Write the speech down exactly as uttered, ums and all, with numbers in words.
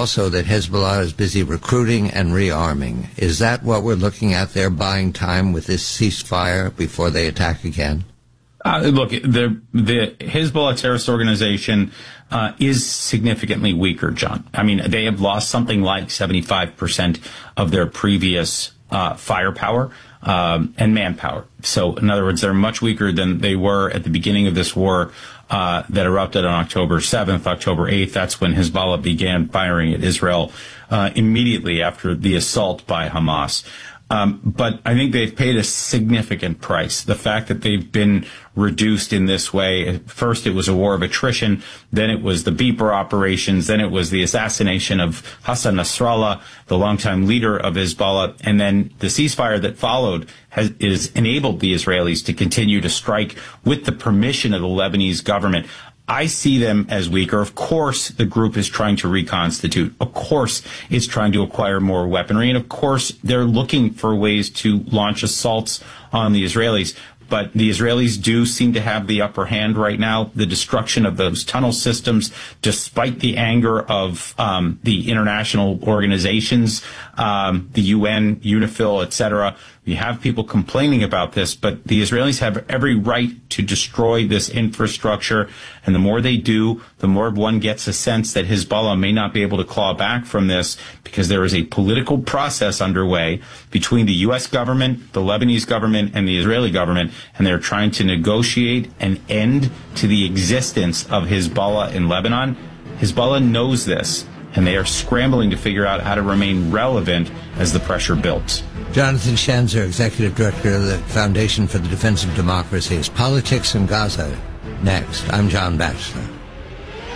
also that Hezbollah is busy recruiting and rearming. Is that what we're looking at there, buying time with this ceasefire before they attack again? Uh, look, the the Hezbollah terrorist organization uh, is significantly weaker, John. I mean, they have lost something like seventy-five percent of their previous uh, firepower um, and manpower. So, in other words, they're much weaker than they were at the beginning of this war uh, that erupted on October seventh, October eighth. That's when Hezbollah began firing at Israel uh, immediately after the assault by Hamas. Um, but I think they've paid a significant price. The fact that they've been reduced in this way, first it was a war of attrition, then it was the beeper operations, then it was the assassination of Hassan Nasrallah, the longtime leader of Hezbollah, and then the ceasefire that followed has is enabled the Israelis to continue to strike with the permission of the Lebanese government. I see them as weaker. Of course, the group is trying to reconstitute. Of course, it's trying to acquire more weaponry. And of course, they're looking for ways to launch assaults on the Israelis. But the Israelis do seem to have the upper hand right now. The destruction of those tunnel systems, despite the anger of um, the international organizations, um, the U N, UNIFIL, et cetera. You have people complaining about this, but the Israelis have every right to destroy this infrastructure. And the more they do, the more one gets a sense that Hezbollah may not be able to claw back from this, because there is a political process underway between the U S government, the Lebanese government, and the Israeli government, and they're trying to negotiate an end to the existence of Hezbollah in Lebanon. Hezbollah knows this, and they are scrambling to figure out how to remain relevant as the pressure builds. Jonathan Schanzer, Executive Director of the Foundation for the Defense of Democracy, is Politics in Gaza. Next, I'm John Batchelor.